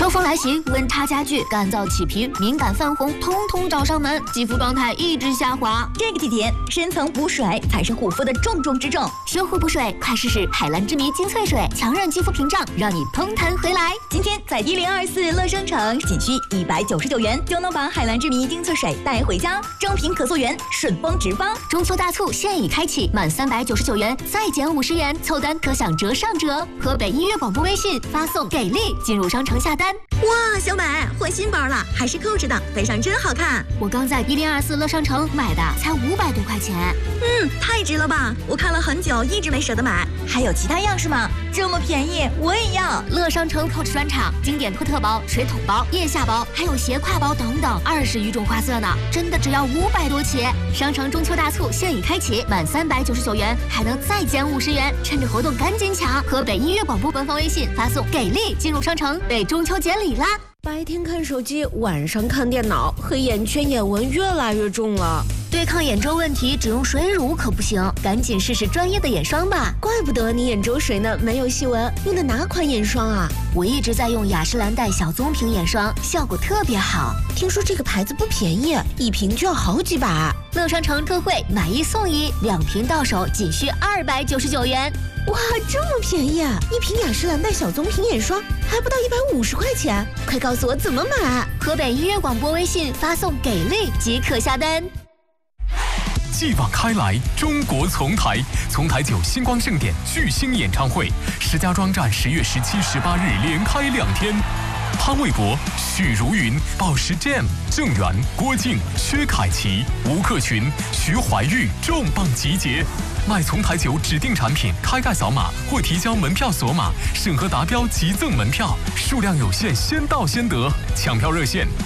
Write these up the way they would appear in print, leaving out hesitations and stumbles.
秋风来袭，温差加剧，干燥起皮、敏感泛红，通通找上门，肌肤状态一直下滑。 这个季节，深层补水才是护肤的重中之重。 修护补水，快试试海蓝之谜精粹水，强韧肌肤屏障，让你嘭弹回来。 今天在1024乐商城，仅需199元就能把海蓝之谜精粹水带回家，正品可溯源，顺丰直发。 中秋大促现已开启，满399元再减50元，凑单可享折上折。河北音乐广播微信发送给力进入商城下单。 哇，小美换新包了，还是扣着的，背上真好看。 我刚在1024乐商城买的，才500多块钱。 太值了吧！我看了很久，一直没舍得买。还有其他样式吗？这么便宜，我也要。 乐商城 Coach 专场，经典托特包、水桶包、腋下包，还有斜挎包等等，20余种花色呢，真的只要500多起。商城中秋大促现已开启，满399元还能再减50元，趁着活动赶紧抢！河北音乐广播官方微信发送给力进入商城，为中秋节礼啦！ 白天看手机，晚上看电脑，黑眼圈、眼纹越来越重了。 对抗眼周问题，只用水乳可不行，赶紧试试专业的眼霜吧。 怪不得你眼周水嫩，没有细纹，用的哪款眼霜啊？ 我一直在用雅诗兰黛小棕瓶眼霜，效果特别好。 听说这个牌子不便宜，一瓶就要好几百。 乐商城特惠，买1送1，2瓶到手仅需299元。 哇，这么便宜啊！一瓶雅诗兰黛小棕瓶眼霜还不到150块钱，快告诉我怎么买！ 河北音乐广播微信发送给力即可下单。 继往开来，中国丛台9星光盛典巨星演唱会，石家庄站10月17、18日连开2天。潘玮柏、许茹芸、宝石 Jam、郑源、郭靖、薛凯琪、吴克群、徐怀钰重磅集结。买丛台9指定产品，开盖扫码或提交门票锁码，审核达标即赠门票，数量有限，先到先得。抢票热线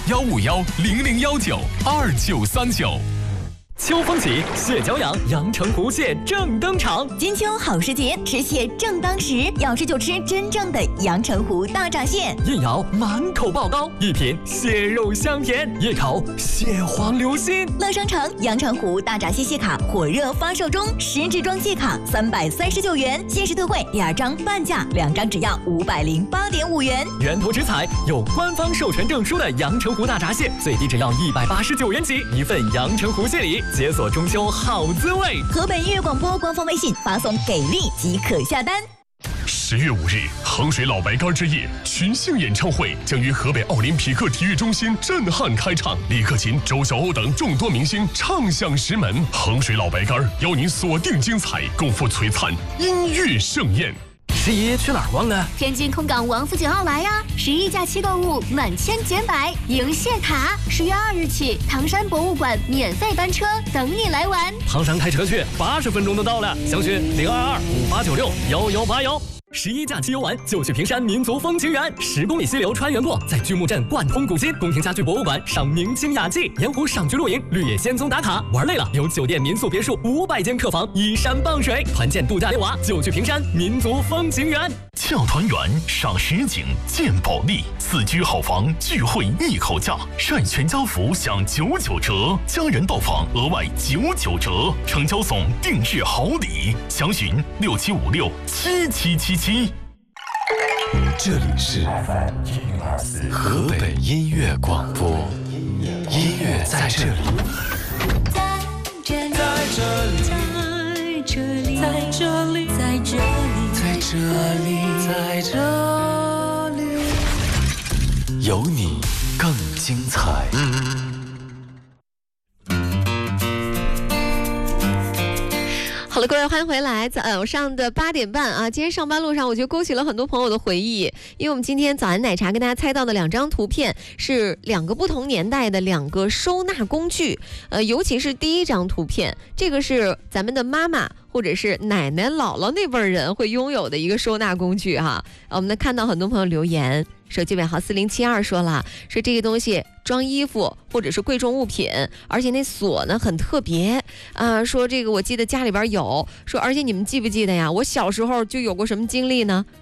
151-0019-2939。 秋风起，蟹脚痒，阳澄湖蟹正登场。 金秋好时节，吃蟹正当时，要吃就吃真正的阳澄湖大闸蟹。 一咬满口爆膏，一品蟹肉香甜，一口蟹黄流心。 乐商城阳澄湖大闸蟹蟹卡火热发售中，10支装蟹卡339元，限时特惠，2张半价，2张只要508.5元。 源头直采，有官方授权证书的阳澄湖大闸蟹，最低只要189元起，一份阳澄湖蟹礼。解锁中秋好滋味。 河北音乐广播官方微信发送给力即可下单。 10月5日，衡水老白干之夜群星演唱会将于河北奥林匹克体育中心震撼开场，李克勤、周晓鸥等众多明星唱响石门。衡水老白干邀您锁定精彩，共赴璀璨音乐盛宴。 11去哪儿逛呢？ 天津空港王府井奥莱呀！11假期购物满千减百，赢蟹卡。10月2日起，唐山博物馆免费班车等你来玩。 唐山开车去，80分钟就到了。详询02258961181。11假期游玩就去平山民族风情园，10公里溪流穿原过，在巨木镇贯通古今，宫廷家具博物馆赏明清雅集，盐湖赏菊露营，绿野仙踪打卡。玩累了，有酒店民宿别墅500间客房，依山傍水，团建度假溜娃就去平山民族风情园。 俏团圆赏实景见保利，4居好房聚会一口价，晒全家福享99折，家人到访额外99折，成交送定制好礼，详询67567777。 这里是河北音乐广播，音乐在这里，在这里，有你更精彩。 好了，各位欢迎回来。早上的8点半啊，今天上班路上我觉得勾起了很多朋友的回忆，因为我们今天早安奶茶跟大家猜到的2张图片是2个不同年代的2个收纳工具，尤其是第一张图片，这个是咱们的妈妈或者是奶奶姥姥那辈人会拥有的一个收纳工具哈。我们能看到很多朋友留言，手机尾号4072说了，说这个东西装衣服或者是贵重物品，而且那锁呢很特别啊，说这个我记得家里边有，说而且你们记不记得呀，我小时候就有过什么经历呢？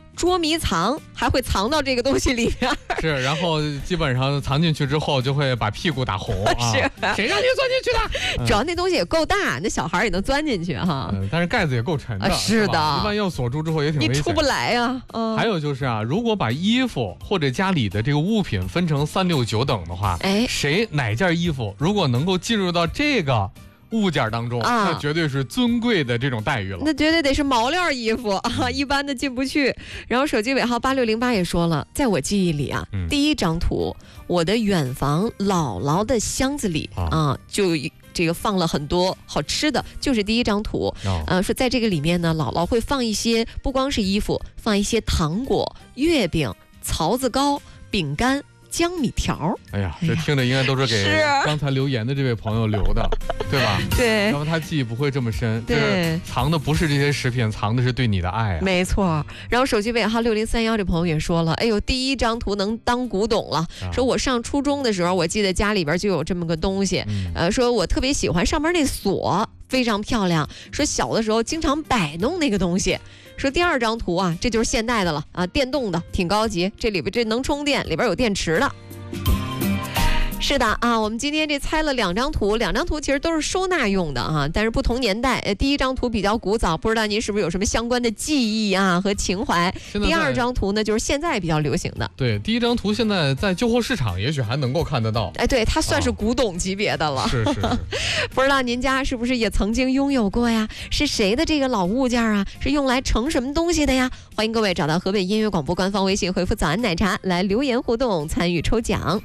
捉迷藏，还会藏到这个东西里面。 是，然后基本上藏进去之后就会把屁股打红啊！ 是， 谁让你钻进去的？ 主要那东西也够大，那小孩也能钻进去哈。 但是盖子也够沉的， 是的， 一般要锁住之后也挺危险， 你出不来呀。 还有就是啊，如果把衣服或者家里的这个物品分成3、6、9等的话，谁哪件衣服如果能够进入到这个物件当中，那绝对是尊贵的这种待遇了。 那绝对得是毛料衣服啊，一般的进不去。然后手机尾号8608也说了，在我记忆里啊，第一张图，我的远房姥姥的箱子里就这个放了很多好吃的，就是第一张图。说在这个里面呢，姥姥会放一些，不光是衣服，放一些糖果、月饼、槽子糕、饼干、江米条。 哎呀，这听着应该都是给刚才留言的这位朋友留的，对吧？ 对， 要不他记忆不会这么深。 对， 藏的不是这些食品，藏的是对你的爱啊。 没错。然后手机尾号6031这朋友也说了，哎呦，第一张图能当古董了。说我上初中的时候，我记得家里边就有这么个东西。说我特别喜欢上面那锁，非常漂亮。说小的时候经常摆弄那个东西。说第二张图啊，这就是现代的了啊，电动的，挺高级，这里边这能充电，里边有电池的。是的啊，我们今天这猜了2张图，2张图其实都是收纳用的啊，但是不同年代。第一张图比较古早，不知道您是不是有什么相关的记忆啊和情怀？第二张图呢，就是现在比较流行的。 对，第一张图现在在旧货市场也许还能够看得到。 哎，对，它算是古董级别的了。 是。 不知道您家是不是也曾经拥有过呀？是谁的这个老物件啊？是用来盛什么东西的呀？欢迎各位找到河北音乐广播官方微信，回复“早安奶茶”来留言互动，参与抽奖。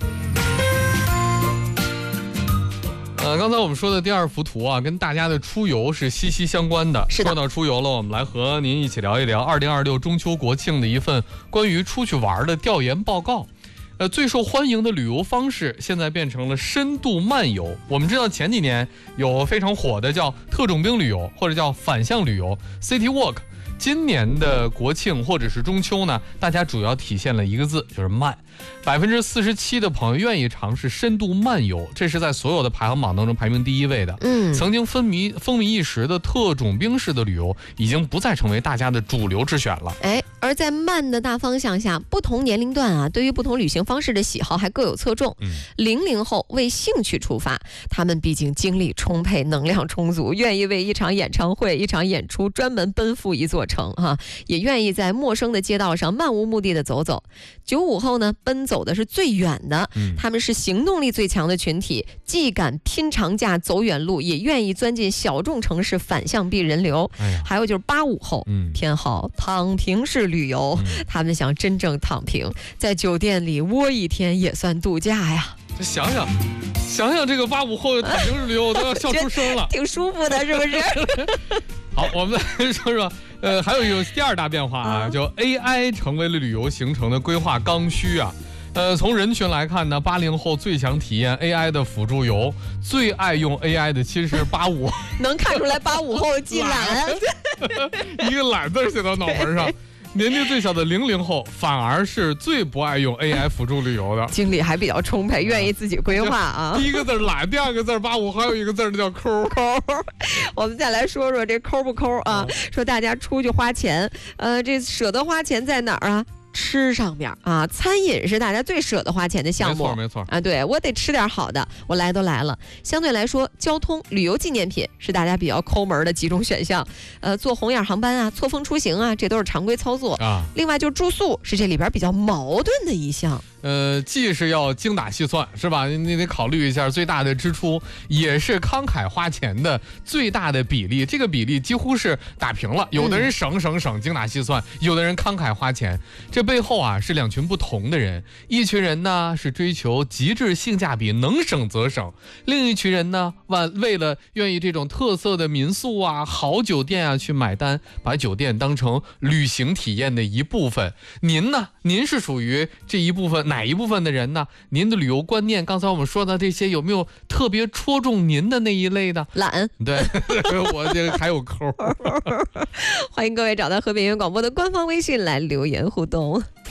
刚才我们说的第2幅图啊，跟大家的出游是息息相关的。 是的。 说到出游了，我们来和您一起聊一聊2026中秋国庆的一份关于出去玩的调研报告。最受欢迎的旅游方式现在变成了深度漫游。我们知道前几年有非常火的叫特种兵旅游，或者叫反向旅游 City Walk。今年的国庆或者是中秋呢，大家主要体现了一个字，就是慢。47%的朋友愿意尝试深度漫游，这是在所有的排行榜当中排名第1位的。曾经风靡一时的特种兵式的旅游，已经不再成为大家的主流之选了。 而在慢的大方向下，不同年龄段啊，对于不同旅行方式的喜好还各有侧重。00后为兴趣出发，他们毕竟精力充沛，能量充足，愿意为一场演唱会、一场演出专门奔赴一座城哈，也愿意在陌生的街道上漫无目的的走走。95后呢，奔走的是最远的，他们是行动力最强的群体，既敢拼长假走远路，也愿意钻进小众城市反向避人流。还有就是85后，偏好躺平式旅游，他们想真正躺平，在酒店里窝一天也算度假呀。 想想这个85后的躺平式旅游，我都要笑出声了， 挺舒服的，是不是？ 好，我们来说说，还有一个第2大变化啊，就 AI 成为了旅游行程的规划刚需啊。从人群来看呢，80后最想体验 AI 的辅助游，最爱用 AI 的其实是85， 能看出来85后既懒， 一个懒字写到脑门上。年纪最小的00后反而是最不爱用 AI 辅助旅游的， 精力还比较充沛，愿意自己规划啊。 第一个字懒，第2个字85，还有一个字叫抠。 我们再来说说这抠不抠啊？说大家出去花钱，这舍得花钱在哪儿啊？吃上面啊，餐饮是大家最舍得花钱的项目。 没错啊，对，我得吃点好的，我来都来了。相对来说，交通、旅游纪念品是大家比较抠门的几种选项。坐红眼航班啊，错峰出行啊，这都是常规操作啊。另外就是住宿是这里边比较矛盾的一项。 既是要精打细算，是吧？你得考虑一下最大的支出，也是慷慨花钱的最大的比例。这个比例几乎是打平了。有的人省，精打细算；有的人慷慨花钱。这背后啊是2群不同的人。一群人呢是追求极致性价比，能省则省；另一群人呢为了愿意这种特色的民宿啊、好酒店啊去买单，把酒店当成旅行体验的一部分。您呢？您是属于这一部分哪一部分的人呢？您的旅游观念，刚才我们说的这些，有没有特别戳中您的那一类的？ 懒， 对，我这个还有抠。 欢迎各位找到河北音乐广播的官方微信来留言互动。